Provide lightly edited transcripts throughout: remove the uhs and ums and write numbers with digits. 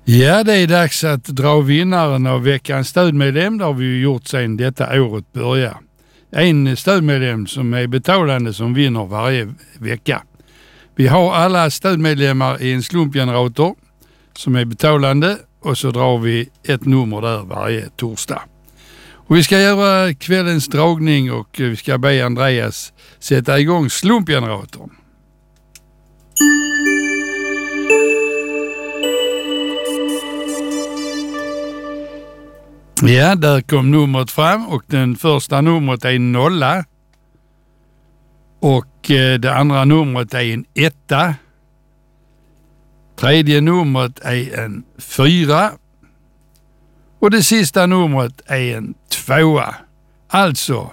Ja, det är dags att dra vinnaren av veckans stödmedlem. Det har vi ju gjort sedan detta året börjar. En stödmedlem som är betalande som vinner varje vecka. Vi har alla stödmedlemmar i en slumpgenerator som är betalande och så drar vi ett nummer där varje torsdag. Och vi ska göra kvällens dragning och vi ska be Andreas sätta igång slumpgeneratorn. Ja, där kom numret fram och den första numret är en 0. Och det andra numret är en 1. Tredje numret är en 4. Och det sista numret är en 2. Alltså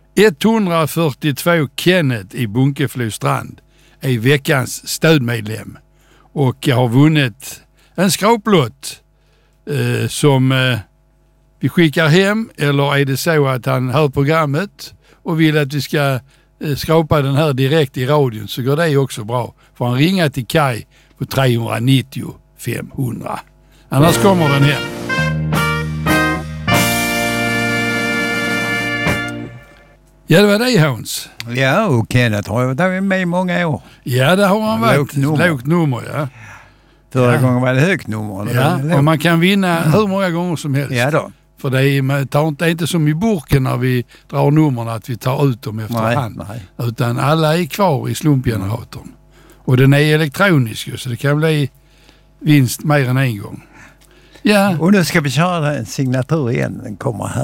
142 Kenneth i Bunkeflostrand är veckans stödmedlem. Och jag har vunnit en skraplott som vi skickar hem, eller är det så att han hör programmet och vill att vi ska skrapa den här direkt i radion, så går det också bra. Får han ringa till Kai på 390 500. Annars kommer den hem. Ja, det var det, Hans. Ja, och Kenneth har varit med i många år. Ja, det har han varit. Lågt nummer, ja. Förra gången var det högt nummer. Ja, och man kan vinna hur många gånger som helst. Ja då. För det är inte som i burken när vi drar numren att vi tar ut dem efterhand. Nej. Utan alla är kvar i slumpgeneratorn. Och den är elektronisk så det kan bli vinst mer än en gång. Ja. Och nu ska vi köra en signatur igen. Den kommer här.